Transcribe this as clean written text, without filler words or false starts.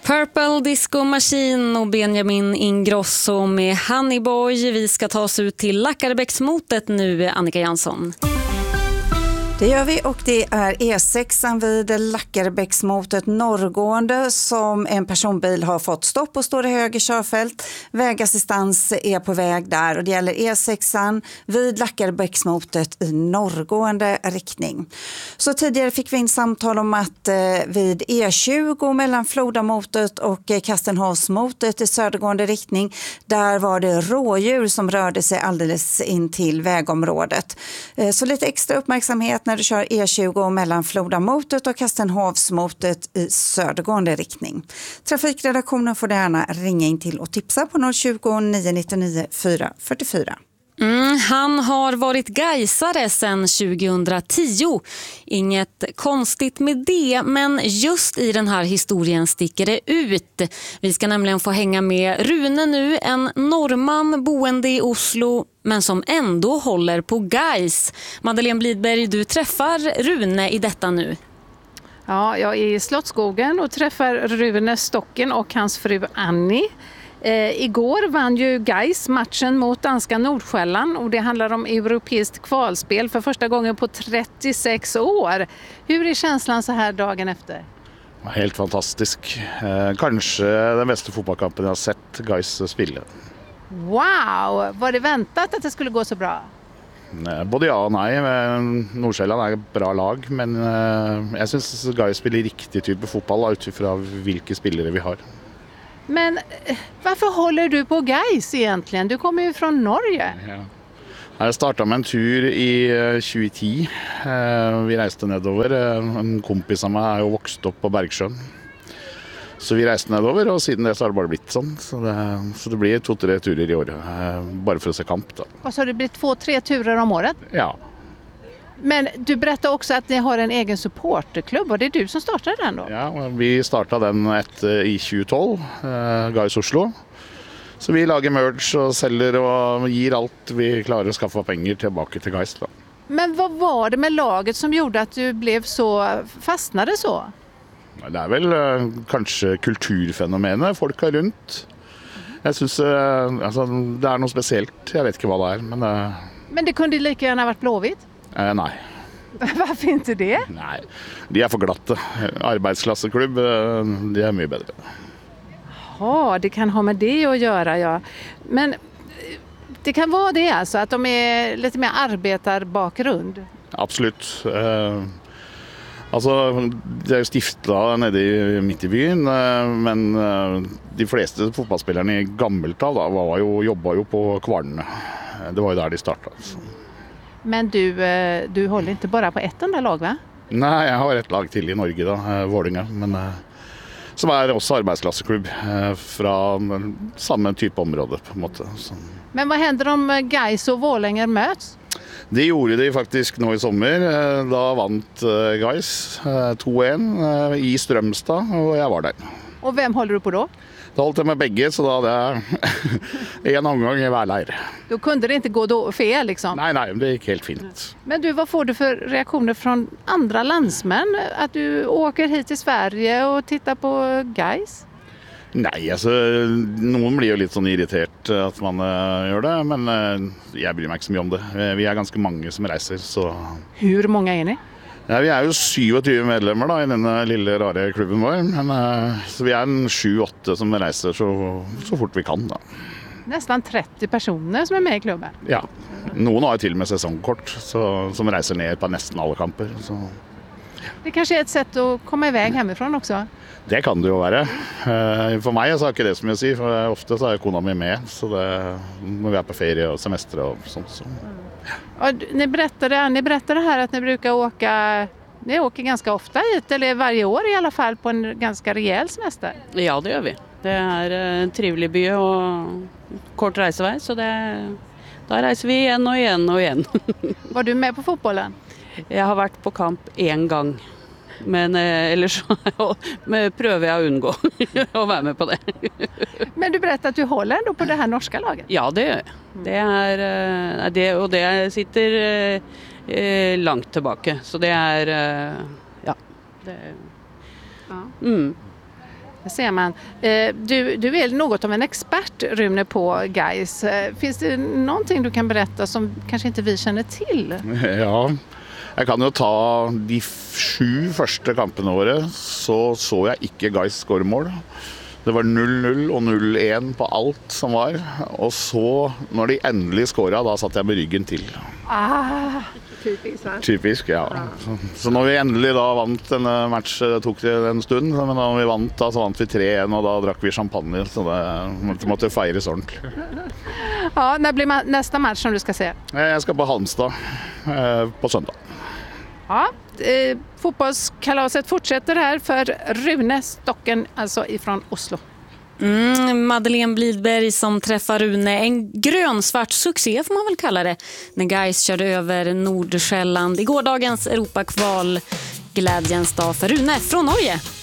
Purple Disco Machine och Benjamin Ingrosso med Honeyboy. Vi ska ta oss ut till Lackarbäcksmotet nu, Annika Jansson. Det gör vi, och det är E6 vid Lackarbäcksmotet norrgående som en personbil har fått stopp och står i höger körfält. Vägassistans är på väg där och det gäller E6 vid Lackarbäcksmotet i norrgående riktning. Så tidigare fick vi in samtal om att vid E20 mellan Flodamotet och Kastenhavsmotet i södergående riktning, där var det rådjur som rörde sig alldeles in till vägområdet. Så lite extra uppmärksamhet när du kör E20 mellan Flodamotet och Kastenhavsmotet i södergående riktning. Trafikredaktionen får gärna ringa in till och tipsa på 020 999 444. Han har varit gaisare sedan 2010. Inget konstigt med det, men just i den här historien sticker det ut. Vi ska nämligen få hänga med Rune nu, en norrman boende i Oslo men som ändå håller på Gais. Madeleine Blidberg, du träffar Rune i detta nu. Ja, jag är i Slottsskogen och träffar Rune Stocken och hans fru Annie. Igår vann ju Gais matchen mot danska Nordsjälland och det handlar om europeiskt kvalspel för första gången på 36 år. Hur är känslan så här dagen efter? Helt fantastisk. Kanske den bästa fotbollskampen jag har sett Gais spela. Wow! Var det väntat att det skulle gå så bra? Både ja och nej. Nordsjälland är ett bra lag, men jag syns Gais spelar riktig typ av fotboll utifrån vilka spelare vi har. Men varför håller du på Gais egentligen? Du kommer ju från Norge. Ja. Jag startade med en tur i 2010. Vi reste nedover. En kompis av mig är ju vuxit upp på Bergsjön. Så vi reste nedover, och siden det så har det bara blivit sånn. Så det blir 2-3 turer i år, bara för att se kamp da. Och så har det blivit 2-3 turer om året? Ja. Men du berättade också att ni har en egen supporterklubb, och det är du som startade den då? Ja, vi startade den i 2012, Gais Oslo. Så vi lager merch och säljer och ger allt vi klarar att skaffa pengar tillbaka till Gais då. Men vad var det med laget som gjorde att du blev så fastnade så? Det är väl kanske kulturfenomenet folk har runt. Jag syns alltså, det är något speciellt, jag vet inte vad det är. Men det kunde lika gärna varit Blåvitt? Nej. Varför inte det? Nej, de är för glatta. Arbetsklasseklubb, de är mycket bättre. Ja, det kan ha med det att göra, ja. Men det kan vara det alltså, att de är lite mer arbetarbakgrund? Absolut. Alltså, det är ju stiftat nere mitt i byn, men de flesta fotbollsspelarna i gammelt av jobbade ju på Kvarnene. Det var ju där de startade. Så. Men du håller inte bara på ett enda lag, va? Nej, jag har ett lag till i Norge då, Vålinga, men som är också arbetsklasseklubb från samma typ område på en måte. Så. Men vad händer om Gais och Vålenger möts? Det gjorde de faktiskt nu i sommar. Då vant Gais 2-1 i Strömstad, och jag var där. Och vem håller du på då? Då hållit jag med bägge, så då hade jag en omgång i hver leir. Då kunde det inte gå fel liksom? Nej, det gick helt fint. Men du, vad får du för reaktioner från andra landsmän? Att du åker hit till Sverige och tittar på Gais? Nej, alltså, någon blir ju lite sån irriterad att man gör det, men jag bryr mig inte så mycket om det. Vi är ganska många som reser, så... Hur många är ni? Ja, vi är ju 27 medlemmar då, i den lilla rara klubben vår, men så vi är 7-8 som reser så fort vi kan då. Nästan 30 personer som är med i klubben? Ja, någon har ju till och med säsongkort som reser ner på nästan alla kamper. Så. Det kanske är ett sätt att komma iväg hemifrån också? Det kan det ju vara. För mig så är det som jag säger, för ofta så är ekonomi med, så det, när vi är på ferie och semester och sånt. Så. Ja, ni berättade här att ni brukar åka, ni åker ganska ofta hit, eller varje år i alla fall, på en ganska rejäl semester. Ja, det gör vi. Det är en trivlig by och kort reseväg, så då reser vi igen och igen och igen. Var du med på fotbollen? Jag har varit på kamp en gång. Men ellers så prövar jag att undgå att vara med på det. Men du berättade att du håller ändå på det här norska laget? Ja, det gör jag. Det är det, och det sitter långt tillbaka. Så det är ja. Det ser man. Du är något av en expert, Rune, på Gais. Finns det någonting du kan berätta som kanske inte vi känner till? Ja, jeg kan jo ta de 7 første kampene våre, så jeg ikke Gais skåremål. Det var 0-0 og 0-1 på alt som var. Og så, når de endelig skåret, da satt jeg med ryggen til. Typiskt, va? Typisk, ja. Så når vi endelig da vant denne matchen, det tok det en stund, men da vi vant, da, så vant vi 3-1, og da drakk vi champagne, så det måtte feires ordentlig. Ja, när blir nästa match som du ska se? Jeg skal på Halmstad på søndag. Ja, fotbollskalaset fortsätter här för Rune Stocken, alltså ifrån Oslo. Madeleine Blidberg som träffar Rune. En grönsvart succé får man väl kalla det. När Gais körde över Nordsjälland i gårdagens Europakval. Glädjens dag för Rune från Norge.